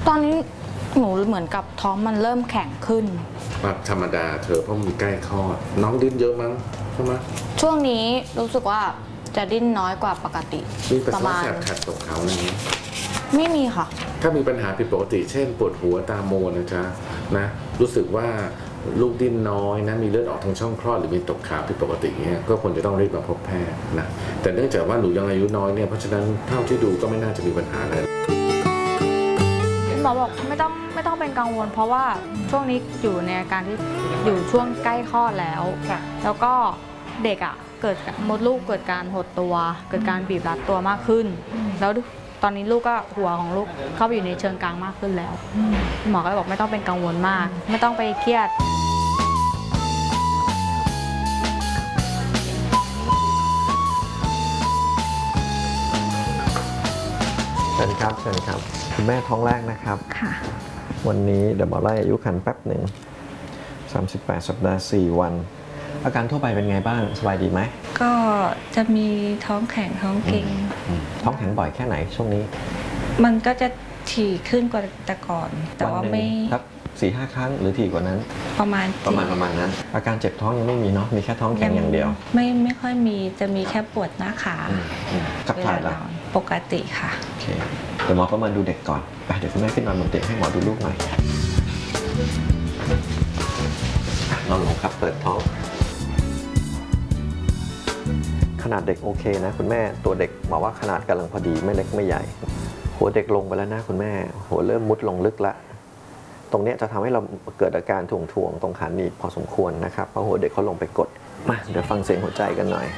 ตอนนี้หนูเหมือนกับท้องมันเริ่มแข็งขึ้นธรรมดาเธอเพราะมันใกล้คลอดน้องดิ้นเยอะมั้งใช่ไหมช่วงนี้รู้สึกว่าจะดิ้นน้อยกว่าปกติมีปัสสาวะขัดตกเขาอะไรนี้ไม่มีค่ะถ้ามีปัญหาผิดปกติเช่นปวดหัวตาโมนะจ๊ะนะรู้สึกว่าลูกดิ้นน้อยนะมีเลือดออกทางช่องคลอดหรือมีตกขาวผิดปกติเงี้ยก็ควรจะต้องรีบมาพบแพทย์นะแต่เนื่องจากว่าหนูยังอายุน้อยเนี่ยเพราะฉะนั้นเท่าที่ดูก็ไม่น่าจะมีปัญหาอะไรหมอบอกไม่ต้องเป็นกังวลเพราะว่าช่วงนี้อยู่ในอาการที่อยู่ช่วงใกล้คลอดแล้วแล้วก็เด็กอ่ะเกิดมดลูกเกิดการหดตัวเกิดการบีบรัดตัวมากขึ้นแล้วตอนนี้ลูกก็หัวของลูกเข้าไปอยู่ในเชิงกลางมากขึ้นแล้วหมอก็บอกไม่ต้องเป็นกังวลมากไม่ต้องไปเครียดเชิญครับเชิญครับคุณแม่ท้องแรกนะครับค่ะวันนี้เดี๋ยวหมอไล่อายุครรภ์แป๊บหนึ่ง38 สัปดาห์ 4 วันอาการทั่วไปเป็นไงบ้างสบายดีไหมก็จะมีท้องแข็งท้องเกร็งท้องแข็งบ่อยแค่ไหนช่วงนี้มันก็จะถี่ขึ้นกว่าแต่ก่อนแต่ว่าไม่ครับ4-5 ครั้งหรือถี่กว่านั้นประมาณนั้นอาการเจ็บท้องยังไม่มีเนาะมีแค่ท้องแข็งอย่างเดียวไม่ค่อยมีจะมีแค่ปวดหน้าขาขับถ่ายแล้วปกติค่ะโอเคเดี๋ยวหมอประเมินดูเด็กก่อนไปเดี๋ยวคุณแม่ขึ้นนอนบนเตียงให้หมอดูลูกหน่อยนอนลงครับเปิดท้องขนาดเด็กโอเคนะคุณแม่ตัวเด็กบอกว่าขนาดกำลังพอดีไม่เล็กไม่ใหญ่หัวเด็กลงไปแล้วนะคุณแม่หัวเริ่มมุดลงลึกละตรงนี้จะทำให้เราเกิดอาการถ่วงตรงขาหนีบพอสมควรนะครับเพราะหัวเด็กเขาลงไปกดมาเดี๋ยวฟังเสียงหัวใจกันหน่อย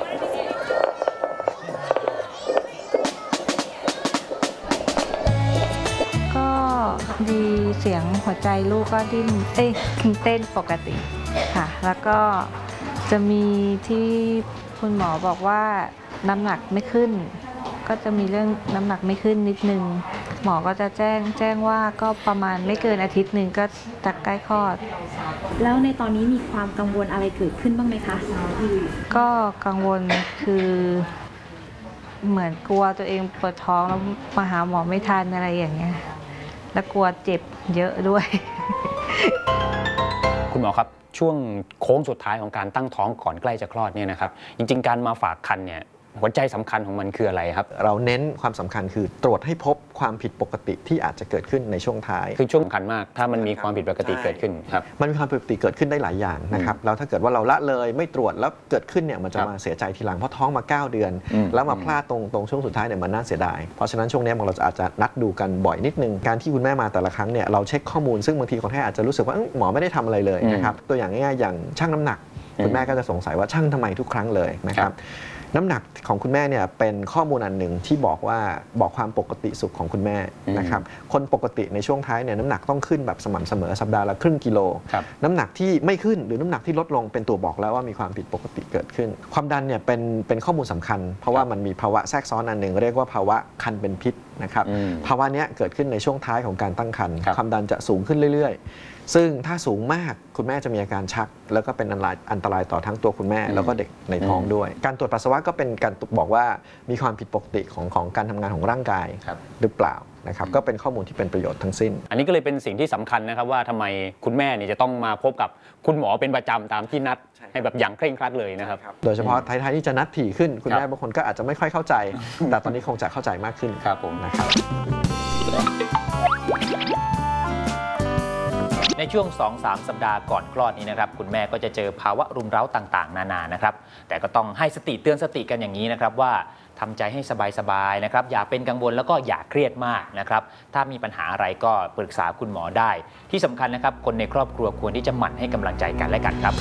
ก็ดีเสียงหัวใจลูกก็ดิ้นเต้นปกติค่ะแล้วก็จะมีที่คุณหมอบอกว่าน้ำหนักไม่ขึ้นก็จะมีเรื่องน้ำหนักไม่ขึ้นนิดนึงหมอก็จะแจ้งว่าก็ประมาณไม่เกินอาทิตย์หนึ่งก็จะใกล้คลอดแล้วในตอนนี้มีความกังวลอะไรเกิดขึ้นบ้างไหมคะก็กังวลคือเหมือนกลัวตัวเองปวดท้องแล้วมาหาหมอไม่ทันอะไรอย่างเงี้ยแล้วกลัวเจ็บเยอะด้วยคุณหมอครับช่วงโค้งสุดท้ายของการตั้งท้องก่อนใกล้จะคลอดเนี่ยนะครับจริงๆการมาฝากครรภ์เนี่ยหัวใจสำคัญของมันคืออะไรครับเราเน้นความสำคัญคือตรวจให้พบความผิดปกติที่อาจจะเกิดขึ้นในช่วงท้ายคือช่วงสำคัญมากถ้ามันมีความผิดปกติเกิดขึ้นครับมันมีความผิดปกติเกิดขึ้นได้หลายอย่างนะครับแล้วถ้าเกิดว่าเราละเลยไม่ตรวจแล้วเกิดขึ้นเนี่ยมันจะมาเสียใจทีหลังเพราะท้องมา9 เดือนแล้วมาพลาดตรงช่วงสุดท้ายเนี่ยมันน่าเสียดายเพราะฉะนั้นช่วงนี้เราอาจจะนัดดูกันบ่อยนิดนึงการที่คุณแม่มาแต่ละครั้งเนี่ยเราเช็คข้อมูลซึ่งบางทีคนไข้อาจจะรู้สึกว่าหมอไม่ได้ทำอะไรเลยนะครับตัวอย่างง่ายๆอย่างชั่งน้ำหนักคุณแม่ก็จะสงสัยว่าชั่งทำไมทุกครั้งเลยนะครับน้ำหนักของคุณแม่เนี่ยเป็นข้อมูลอันหนึ่งที่บอกความปกติสุขของคุณแม่นะครับคนปกติในช่วงท้ายเนี่ยน้ำหนักต้องขึ้นแบบสม่ำเสมอสัปดาห์ละครึ่งกิโลน้ำหนักที่ไม่ขึ้นหรือน้ำหนักที่ลดลงเป็นตัวบอกแล้วว่ามีความผิดปกติเกิดขึ้นความดันเนี่ยเป็นข้อมูลสำคัญเพราะว่ามันมีภาวะแทรกซ้อนอันหนึ่งเรียกว่าภาวะคันเป็นพิษนะครับภาวะนี้เกิดขึ้นในช่วงท้ายของการตั้งครรภ์ความดันจะสูงขึ้นเรื่อยๆซึ่งถ้าสูงมากคุณแม่จะมีอาการชักแล้วก็เป็นอันตรายต่อทั้งตัวคุณแม่แล้วก็เด็กในท้องด้วยการตรวจปัสสาวะก็เป็นการบอกว่ามีความผิดปกติของการทำงานของร่างกายหรือเปล่านะครับก็เป็นข้อมูลที่เป็นประโยชน์ทั้งสิ้นอันนี้ก็เลยเป็นสิ่งที่สำคัญนะครับว่าทำไมคุณแม่เนี่ยจะต้องมาพบกับคุณหมอเป็นประจำตามที่นัดให้แบบอย่างเคร่งครัดเลยนะครับโดยเฉพาะท้ายๆที่จะนัดถี่ขึ้นคุณแม่บางคนก็อาจจะไม่ค่อยเข้าใจแต่ตอนนี้คงจะเข้าใจมากขึ้นครับผมนะครับในช่วง 2-3 สัปดาห์ก่อนคลอดนี้นะครับคุณแม่ก็จะเจอภาวะรุมเร้าต่างๆนานานะครับแต่ก็ต้องให้สติเตือนสติกันอย่างนี้นะครับว่าทำใจให้สบายๆนะครับอย่าเป็นกังวลแล้วก็อย่าเครียดมากนะครับถ้ามีปัญหาอะไรก็ปรึกษาคุณหมอได้ที่สำคัญนะครับคนในครอบครัวควรที่จะหมั่นให้กำลังใจกันและกันครับ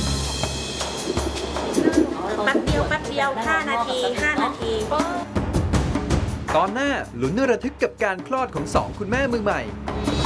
แป๊บเดียว5 นาทีตอนหน้าลุ้นระทึกกับการคลอดของ2 คุณแม่มือใหม่